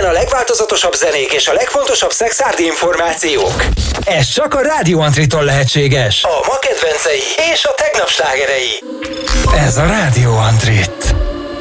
a legváltozatosabb zenék és a legfontosabb szexárdi információk. Ez csak a Rádió Antritól lehetséges. A ma kedvencei és a tegnap slágerei. Ez a Rádió Antrit.